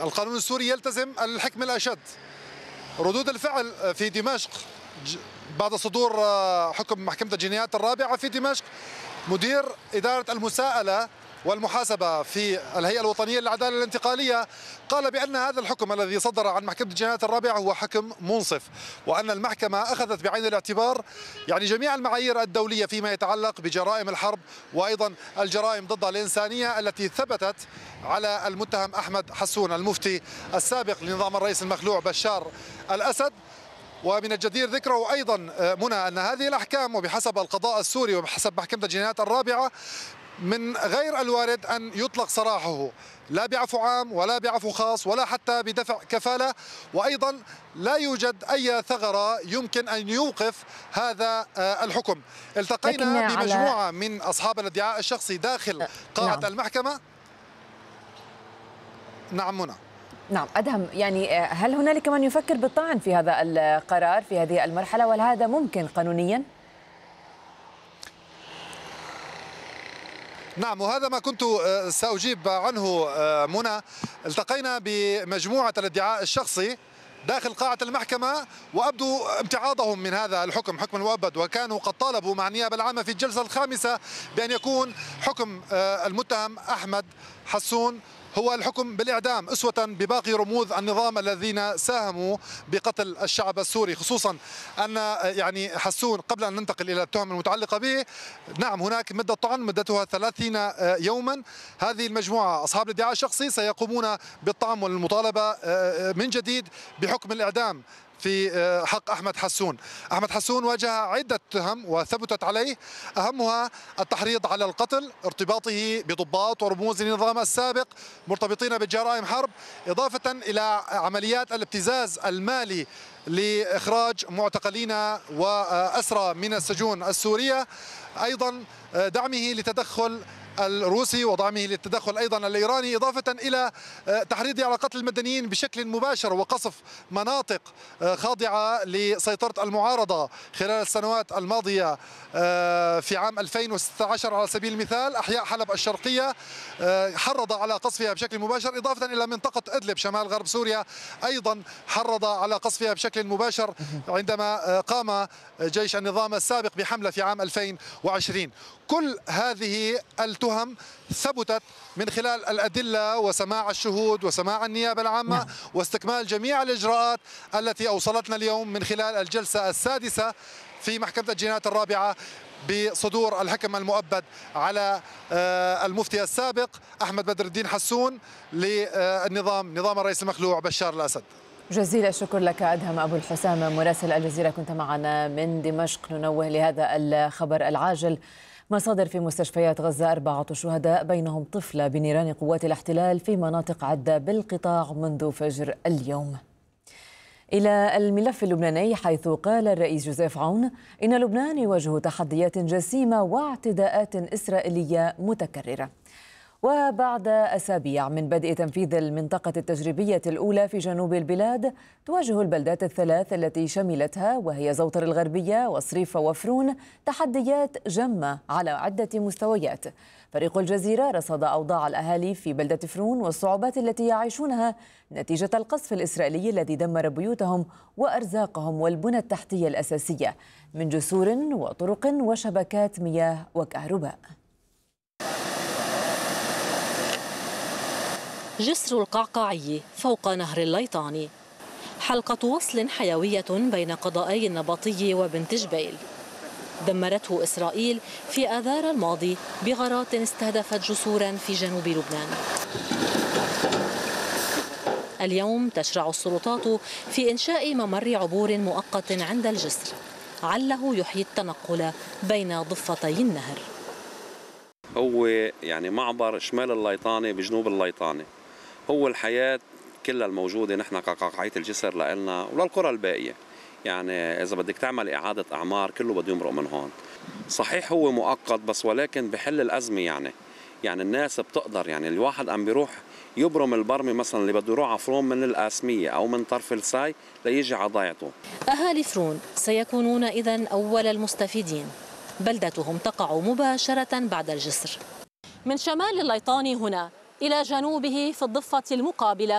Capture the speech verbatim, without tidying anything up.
القانون السوري يلتزم الحكم الأشد. ردود الفعل في دمشق بعد صدور حكم محكمة الجنايات الرابعة في دمشق، مدير إدارة المساءلة والمحاسبة في الهيئة الوطنية للعدالة الانتقالية قال بأن هذا الحكم الذي صدر عن محكمة الجنايات الرابعة هو حكم منصف، وأن المحكمة أخذت بعين الاعتبار يعني جميع المعايير الدولية فيما يتعلق بجرائم الحرب وأيضا الجرائم ضد الإنسانية التي ثبتت على المتهم أحمد حسون المفتي السابق لنظام الرئيس المخلوع بشار الأسد. ومن الجدير ذكره أيضا منى أن هذه الأحكام وبحسب القضاء السوري وبحسب محكمة الجنايات الرابعة من غير الوارد أن يطلق سراحه لا بعفو عام ولا بعفو خاص ولا حتى بدفع كفالة، وأيضا لا يوجد أي ثغرة يمكن أن يوقف هذا الحكم. التقينا بمجموعة على... من أصحاب الادعاء الشخصي داخل قاعة نعم. المحكمة. نعم منى. نعم أدهم، يعني هل هنالك من يفكر بالطعن في هذا القرار في هذه المرحلة، وهل هذا ممكن قانونيا؟ نعم، وهذا ما كنت سأجيب عنه منى. التقينا بمجموعة الادعاء الشخصي داخل قاعة المحكمة وأبدو امتعاضهم من هذا الحكم، حكم المؤبد، وكانوا قد طالبوا مع النيابة العامة في الجلسة الخامسة بأن يكون حكم المتهم أحمد حسون هو الحكم بالإعدام أسوة بباقي رموز النظام الذين ساهموا بقتل الشعب السوري، خصوصا أن يعني حسون قبل أن ننتقل إلى التهم المتعلقة به، نعم هناك مدة طعن مدتها ثلاثين يوما. هذه المجموعة أصحاب الادعاء الشخصي سيقومون بالطعن والمطالبة من جديد بحكم الإعدام في حق أحمد حسون. أحمد حسون واجه عدة تهم وثبتت عليه، أهمها التحريض على القتل، ارتباطه بضباط ورموز النظام السابق مرتبطين بجرائم حرب، إضافة إلى عمليات الابتزاز المالي لإخراج معتقلين وأسرى من السجون السورية، أيضا دعمه لتدخل الروسي ودعمه للتدخل أيضا الإيراني، إضافة إلى تحريضه على قتل المدنيين بشكل مباشر وقصف مناطق خاضعة لسيطرة المعارضة خلال السنوات الماضية. في عام ألفين وستة عشر على سبيل المثال أحياء حلب الشرقية حرض على قصفها بشكل مباشر، إضافة إلى منطقة إدلب شمال غرب سوريا أيضا حرض على قصفها بشكل مباشر عندما قام جيش النظام السابق بحملة في عام ألفين وعشرين. كل هذه التهم ثبتت من خلال الأدلة وسماع الشهود وسماع النيابة العامة نعم. واستكمال جميع الإجراءات التي أوصلتنا اليوم من خلال الجلسة السادسة في محكمة الجنايات الرابعة بصدور الحكم المؤبد على المفتي السابق أحمد بدر الدين حسون للنظام نظام الرئيس المخلوع بشار الأسد. جزيل الشكر لك أدهم أبو الحسام مراسل الجزيرة، كنت معنا من دمشق. ننوه لهذا الخبر العاجل: مصادر في مستشفيات غزة أربعة شهداء بينهم طفلة بنيران قوات الاحتلال في مناطق عدة بالقطاع منذ فجر اليوم. إلى الملف اللبناني، حيث قال الرئيس جوزيف عون إن لبنان يواجه تحديات جسيمة واعتداءات إسرائيلية متكررة. وبعد أسابيع من بدء تنفيذ المنطقة التجريبية الأولى في جنوب البلاد، تواجه البلدات الثلاث التي شملتها وهي زوطر الغربية وصريف وفرون تحديات جمة على عدة مستويات. فريق الجزيرة رصد أوضاع الأهالي في بلدة فرون والصعوبات التي يعيشونها نتيجة القصف الإسرائيلي الذي دمر بيوتهم وأرزاقهم والبنى التحتية الأساسية من جسور وطرق وشبكات مياه وكهرباء. جسر القعقاعي فوق نهر الليطاني، حلقة وصل حيوية بين قضائي النبطي وبنت جبيل، دمرته إسرائيل في آذار الماضي بغارات استهدفت جسورا في جنوب لبنان. اليوم تشرع السلطات في إنشاء ممر عبور مؤقت عند الجسر عله يحيي التنقل بين ضفتي النهر. هو يعني معبر شمال الليطاني بجنوب الليطاني، هو الحياة كلها الموجودة نحن كقاقعية الجسر لنا وللقرى الباقية. يعني إذا بدك تعمل إعادة أعمار كله بده يمرق من هون. صحيح هو مؤقت بس ولكن بحل الأزمة. يعني يعني الناس بتقدر، يعني الواحد عم بيروح يبرم البرمي مثلا اللي بده يروح على فرون من القاسمية أو من طرف الساي ليجي على ضيعته. أهالي فرون سيكونون إذن أول المستفيدين، بلدتهم تقع مباشرة بعد الجسر. من شمال الليطاني هنا إلى جنوبه في الضفة المقابلة